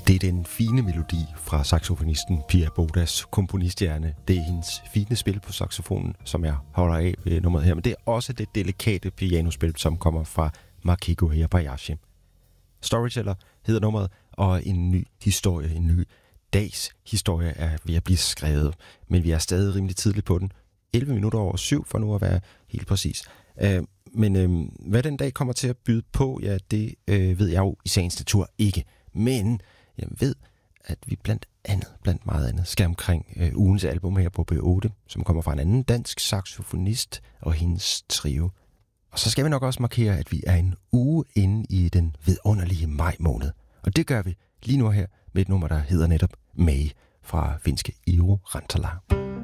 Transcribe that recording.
Det er den fine melodi fra saxofonisten Pia Bodas komponisthjerne. Det er hendes fine spil på saxofonen, som jeg holder af ved nummeret her. Men det er også det delikate pianospil, som kommer fra Makiko Hirabayashi. Storyteller hedder nummeret, og en ny historie, en ny dags historie er ved at blive skrevet. Men vi er stadig rimelig tidligt på den. 11 minutter over 7 for nu at være helt præcis. Men hvad den dag kommer til at byde på, ja, det ved jeg jo i sagens natur ikke. Men jeg ved, at vi blandt meget andet skal omkring ugens album her på B8, som kommer fra en anden dansk saxofonist og hendes trio. Og så skal vi nok også markere, at vi er en uge inde i den vidunderlige maj måned. Og det gør vi lige nu her med et nummer, der hedder netop May fra finske Iiro Rantala.